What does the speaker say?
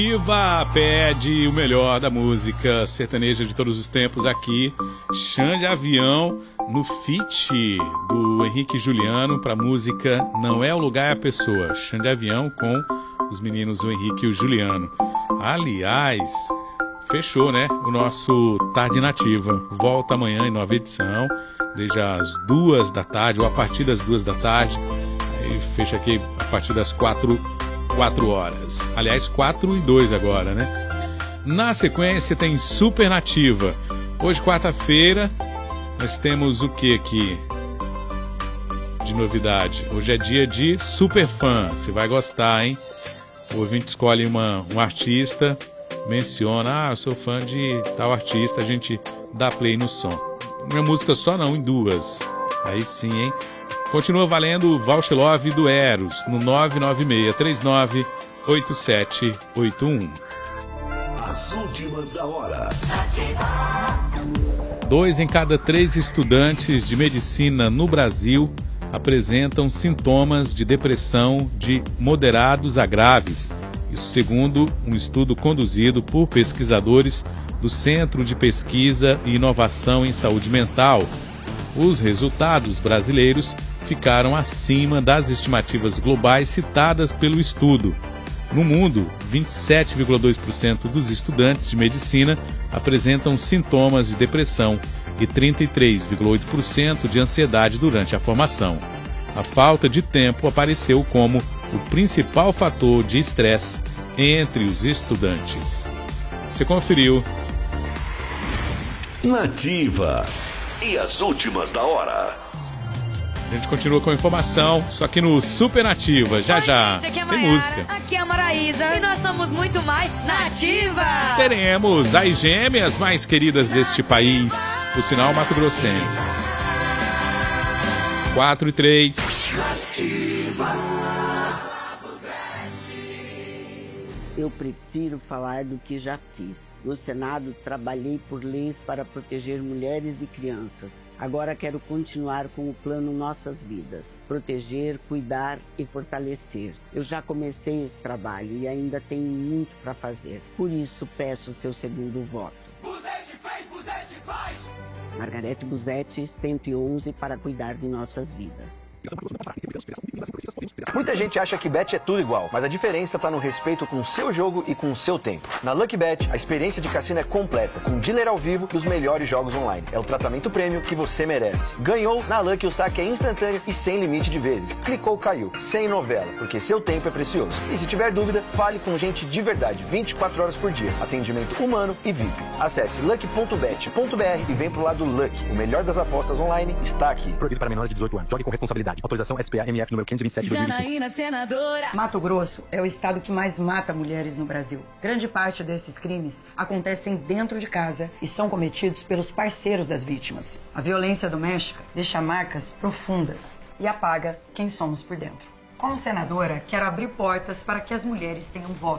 Iva pede o melhor da música sertaneja de todos os tempos aqui. Xande Avião no feat do Henrique e Juliano para a música Não é o Lugar é a Pessoa. Xande Avião com os meninos o Henrique e o Juliano. Aliás, fechou, né? O nosso Tarde Nativa. Volta amanhã em nova edição, desde as 2 da tarde ou a partir das 2 da tarde. Aí fecha aqui a partir das 4 horas. Aliás, 4:02 agora, né? Na sequência tem Super Nativa. Hoje, quarta-feira, nós temos o que aqui de novidade? Hoje é dia de Super Fã. Você vai gostar, hein? O ouvinte escolhe um artista, menciona, eu sou fã de tal artista, a gente dá play no som. Não é música só não, em 2. Aí sim, hein? Continua valendo o Voucher Love do Eros, no 996398781. As últimas da hora. 2 em cada 3 estudantes de medicina no Brasil apresentam sintomas de depressão de moderados a graves. Isso segundo um estudo conduzido por pesquisadores do Centro de Pesquisa e Inovação em Saúde Mental. Os resultados brasileiros ficaram acima das estimativas globais citadas pelo estudo. No mundo, 27,2% dos estudantes de medicina apresentam sintomas de depressão e 33,8% de ansiedade durante a formação. A falta de tempo apareceu como o principal fator de estresse entre os estudantes. Você conferiu? Nativa. E as últimas da hora. A gente continua com informação, só que no Super Nativa. Já. Gente, aqui é tem Mayara, música. aqui é a Maraísa. E nós somos muito mais Nativa. Teremos as gêmeas mais queridas deste país, por sinal mato-grossenses. 4:03. Eu prefiro falar do que já fiz. No Senado, trabalhei por leis para proteger mulheres e crianças. Agora quero continuar com o plano Nossas Vidas. Proteger, cuidar e fortalecer. Eu já comecei esse trabalho e ainda tenho muito para fazer. Por isso, peço o seu segundo voto. Buzete fez, Buzete faz! Margarete Buzete, 111, para cuidar de nossas vidas. Muita gente acha que bet é tudo igual, mas a diferença está no respeito com o seu jogo e com o seu tempo. Na Lucky Bet, a experiência de cassino é completa, com dealer ao vivo e os melhores jogos online. É o tratamento prêmio que você merece. Ganhou? Na Lucky o saque é instantâneo e sem limite de vezes. Clicou, caiu. Sem novela, porque seu tempo é precioso. E se tiver dúvida, fale com gente de verdade, 24 horas por dia. Atendimento humano e VIP. Acesse lucky.bet.br e vem pro lado Lucky. O melhor das apostas online está aqui. Proibido para menores de 18 anos. Jogue com responsabilidade. Autorização SPA-MF número 527 de 2025. Janaína, senadora. Mato Grosso é o estado que mais mata mulheres no Brasil. Grande parte desses crimes acontecem dentro de casa e são cometidos pelos parceiros das vítimas. A violência doméstica deixa marcas profundas e apaga quem somos por dentro. Como senadora, quero abrir portas para que as mulheres tenham voz.